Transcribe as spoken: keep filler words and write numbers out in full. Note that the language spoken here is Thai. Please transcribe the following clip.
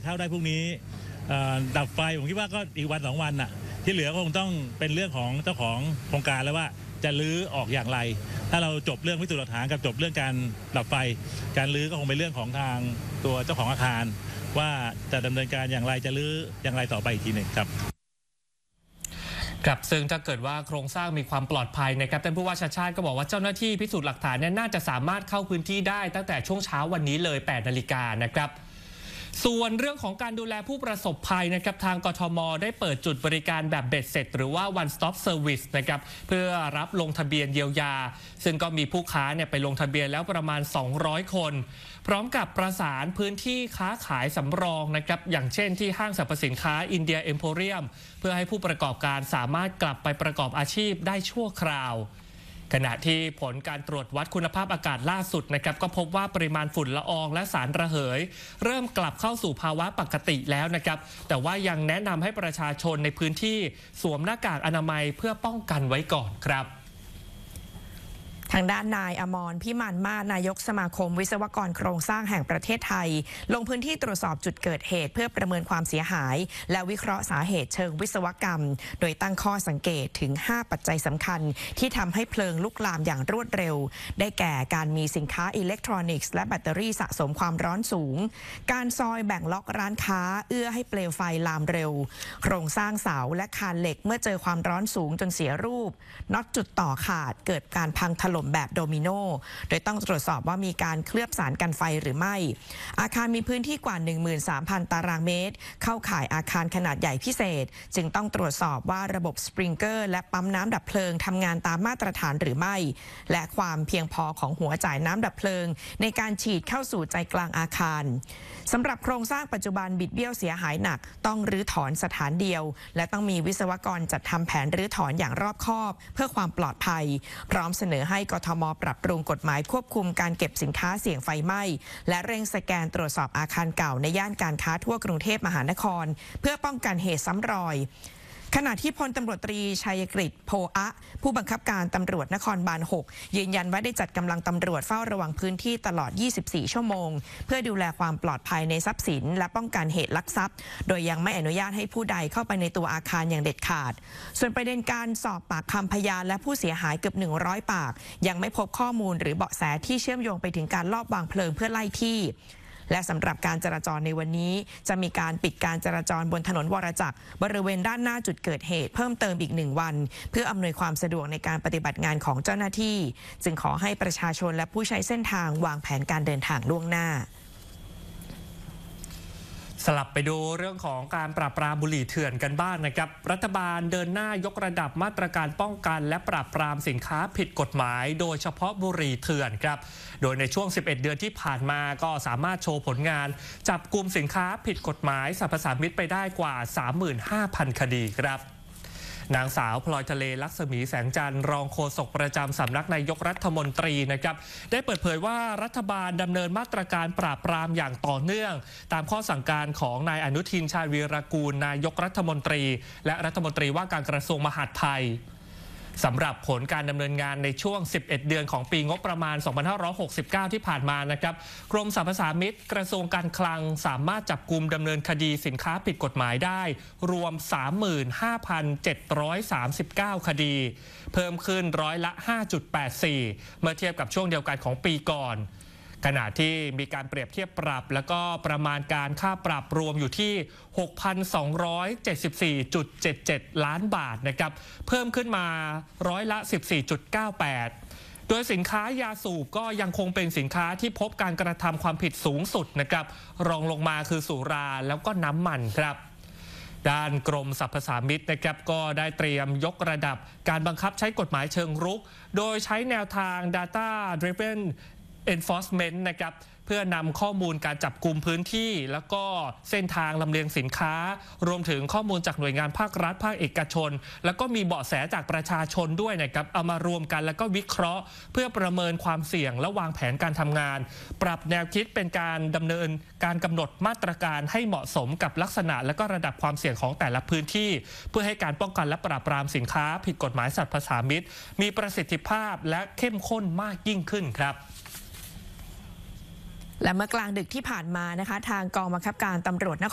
เข้าได้พรุ่งนี้ดับไฟผมคิดว่าก็อีกวันสองวันน่ะที่เหลือก็คงต้องเป็นเรื่องของเจ้าของโครงการแล้วว่าจะรื้อออกอย่างไรถ้าเราจบเรื่องพิสูจน์หลักฐานกับจบเรื่องการดับไฟการรื้อก็คงเป็นเรื่องของทางตัวเจ้าของอาคารว่าจะดำเนินการอย่างไรจะรื้ออย่างไรต่อไปอีกทีหนึ่งครับครับซึ่งถ้าเกิดว่าโครงสร้างมีความปลอดภัยนะครับท่านผู้ว่าชาติชาติก็บอกว่าเจ้าหน้าที่พิสูจน์หลักฐานเนี่ยน่าจะสามารถเข้าพื้นที่ได้ตั้งแต่ช่วงเช้าวันนี้เลยแปดนาฬิกานะครับส่วนเรื่องของการดูแลผู้ประสบภัยนะครับทางกทม.ได้เปิดจุดบริการแบบเบ็ดเสร็จหรือว่า one stop service นะครับเพื่อรับลงทะเบียนเยียวยาซึ่งก็มีผู้ค้าเนี่ยไปลงทะเบียนแล้วประมาณสองร้อยคนพร้อมกับประสานพื้นที่ค้าขายสำรองนะครับอย่างเช่นที่ห้างสรรพสินค้าอินเดียเอ็มโพเรียมเพื่อให้ผู้ประกอบการสามารถกลับไปประกอบอาชีพได้ชั่วคราวขณะที่ผลการตรวจวัดคุณภาพอากาศล่าสุดนะครับก็พบว่าปริมาณฝุ่นละอองและสารระเหยเริ่มกลับเข้าสู่ภาวะปกติแล้วนะครับแต่ว่ายังแนะนำให้ประชาชนในพื้นที่สวมหน้ากากอนามัยเพื่อป้องกันไว้ก่อนครับทางด้านนายอมรพิมานมาศนายกสมาคมวิศวกรโครงสร้างแห่งประเทศไทยลงพื้นที่ตรวจสอบจุดเกิดเหตุเพื่อประเมินความเสียหายและวิเคราะห์สาเหตุเชิงวิศวกรรมโดยตั้งข้อสังเกตถึงห้าปัจจัยสำคัญที่ทำให้เพลิงลุกลามอย่างรวดเร็วได้แก่การมีสินค้าอิเล็กทรอนิกส์และแบตเตอรี่สะสมความร้อนสูงการซอยแบ่งล็อกร้านค้าเอื้อให้เปลวไฟลามเร็วโครงสร้างเสาและคานเหล็กเมื่อเจอความร้อนสูงจนเสียรูปน็อตจุดต่อขาดเกิดการพังถล่มแบบโดมิโนโดยต้องตรวจสอบว่ามีการเคลือบสารกันไฟหรือไม่อาคารมีพื้นที่กว่า หนึ่งหมื่นสามพัน ตารางเมตรเข้าข่ายอาคารขนาดใหญ่พิเศษจึงต้องตรวจสอบว่าระบบสปริงเกอร์และปั๊มน้ำดับเพลิงทำงานตามมาตรฐานหรือไม่และความเพียงพอของหัวจ่ายน้ำดับเพลิงในการฉีดเข้าสู่ใจกลางอาคารสำหรับโครงสร้างปัจจุบันบิดเบี้ยวเสียหายหนักต้องรื้อถอนสถานเดียวและต้องมีวิศวกรจัดทำแผนรื้อถอนอย่างรอบคอบเพื่อความปลอดภัยพร้อมเสนอให้กทม.ปรับปรุงกฎหมายควบคุมการเก็บสินค้าเสี่ยงไฟไหม้และเร่งสแกนตรวจสอบอาคารเก่าในย่านการค้าทั่วกรุงเทพมหานครเพื่อป้องกันเหตุซ้ำรอยขณะที่พลตำรวจตรีชัยกฤษโพอะผู้บังคับการตำรวจนครบาลหกยืนยันว่าได้จัดกำลังตำรวจเฝ้าระวังพื้นที่ตลอดยี่สิบสี่ชั่วโมงเพื่อดูแลความปลอดภัยในทรัพย์สินและป้องกันเหตุลักทรัพย์โดยยังไม่อนุญาตให้ผู้ใดเข้าไปในตัวอาคารอย่างเด็ดขาดส่วนประเด็นการสอบปากคำพยานและผู้เสียหายเกือบหนึ่งร้อยปากยังไม่พบข้อมูลหรือเบาะแสที่เชื่อมโยงไปถึงการลอบวางเพลิงเพื่อไล่ที่และสำหรับการจราจรในวันนี้จะมีการปิดการจราจรบนถนนวรจักรบริเวณด้านหน้าจุดเกิดเหตุเพิ่มเติมอีกหนึ่งวันเพื่ออำนวยความสะดวกในการปฏิบัติงานของเจ้าหน้าที่จึงขอให้ประชาชนและผู้ใช้เส้นทางวางแผนการเดินทางล่วงหน้าสลับไปดูเรื่องของการปราบปรามบุหรี่เถื่อนกันบ้างนะครับรัฐบาลเดินหน้ายกระดับมาตรการป้องกันและปราบปรามสินค้าผิดกฎหมายโดยเฉพาะบุหรี่เถื่อนครับโดยในช่วงสิบเอ็ดเดือนที่ผ่านมาก็สามารถโชว์ผลงานจับกุมสินค้าผิดกฎหมายสรรพสามิตไปได้กว่า สามหมื่นห้าพัน คดีครับนางสาวพลอยทะเลลักษมีแสงจันทร์รองโฆษกประจำสำนักนายกรัฐมนตรีนะครับได้เปิดเผยว่ารัฐบาลดำเนินมาตรการปราบปรามอย่างต่อเนื่องตามข้อสั่งการของนายอนุทินชาญวีรกูลนายกรัฐมนตรีและรัฐมนตรีว่าการกระทรวงมหาดไทยสำหรับผลการดำเนินงานในช่วงสิบเอ็ดเดือนของปีงบประมาณสองพันห้าร้อยหกสิบเก้าที่ผ่านมานะครับกรมสรรพสามิตกระทรวงการคลังสามารถจับกุมดำเนินคดีสินค้าผิดกฎหมายได้รวม สามหมื่นห้าพันเจ็ดร้อยสามสิบเก้า คดีเพิ่มขึ้นร้อยละ ห้าจุดแปดสี่ เมื่อเทียบกับช่วงเดียวกันของปีก่อนขณะที่มีการเปรียบเทียบปรับแล้วก็ประมาณการค่าปรับรวมอยู่ที่ หกพันสองร้อยเจ็ดสิบสี่จุดเจ็ดเจ็ด ล้านบาทนะครับเพิ่มขึ้นมาร้อยละ สิบสี่จุดเก้าแปด โดยสินค้ายาสูบก็ยังคงเป็นสินค้าที่พบการกระทำความผิดสูงสุดนะครับรองลงมาคือสุราแล้วก็น้ำมันครับด้านกรมสรรพสามิตนะครับก็ได้เตรียมยกระดับการบังคับใช้กฎหมายเชิงรุกโดยใช้แนวทาง data driven enforcement นะครับเพื่อนำข้อมูลการจับกุมพื้นที่แล้วก็เส้นทางลำเลียงสินค้ารวมถึงข้อมูลจากหน่วยงานภาครัฐภาคเอกชนแล้วก็มีเบาะแสจากประชาชนด้วยนะครับเอามารวมกันแล้วก็วิเคราะห์เพื่อประเมินความเสี่ยงและวางแผนการทำงานปรับแนวคิดเป็นการดำเนินการกำหนดมาตรการให้เหมาะสมกับลักษณะและก็ระดับความเสี่ยงของแต่ละพื้นที่เพื่อให้การป้องกันและปราบปรามสินค้าผิดกฎหมายสรรพสามิตมีประสิทธิภาพและเข้มข้นมากยิ่งขึ้นครับและเมื่อกลางดึกที่ผ่านมานะคะทางกองบังคับการตำรวจนคร